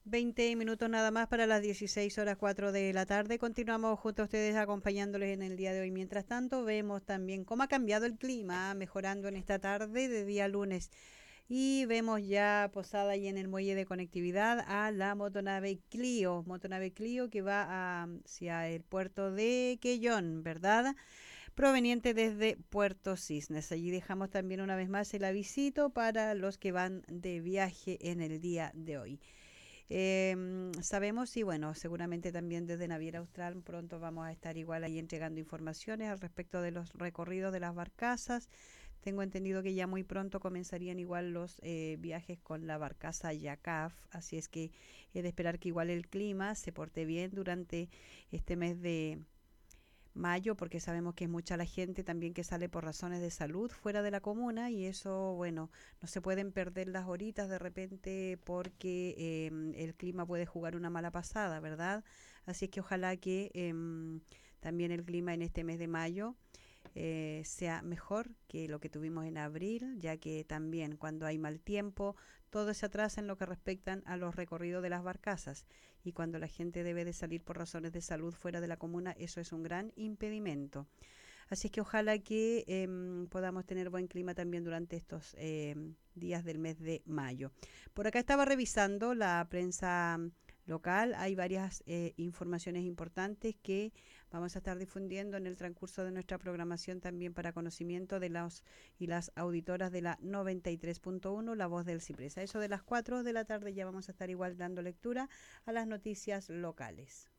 20 minutos nada más para las 16 horas 4 de la tarde. Continuamos junto a ustedes acompañándoles en el día de hoy. Mientras tanto, vemos también cómo ha cambiado el clima, mejorando en esta tarde de día lunes. Y vemos ya posada ahí en el muelle de conectividad a la motonave Clio que va hacia el puerto de Quellón, ¿verdad? Proveniente desde Puerto Cisnes. Allí dejamos también una vez más el avisito para los que van de viaje en el día de hoy. Sabemos y bueno, seguramente también desde Naviera Austral pronto vamos a estar igual ahí entregando informaciones al respecto de los recorridos de las barcazas. Tengo entendido que ya muy pronto comenzarían igual los viajes con la barcaza Yacaf, así es que es de esperar que igual el clima se porte bien durante este mes de mayo, porque sabemos que es mucha la gente también que sale por razones de salud fuera de la comuna y eso, bueno, no se pueden perder las horitas de repente porque el clima puede jugar una mala pasada, ¿verdad? Así es que ojalá que también el clima en este mes de mayo sea mejor que lo que tuvimos en abril, ya que también cuando hay mal tiempo, todo se atrasa en lo que respectan a los recorridos de las barcazas y cuando la gente debe de salir por razones de salud fuera de la comuna, eso es un gran impedimento. Así es que ojalá que podamos tener buen clima también durante estos días del mes de mayo. Por acá estaba revisando la prensa local, hay varias informaciones importantes que vamos a estar difundiendo en el transcurso de nuestra programación también para conocimiento de los y las auditoras de la 93.1, La Voz del Ciprés. A eso de las 4 de la tarde ya vamos a estar igual dando lectura a las noticias locales.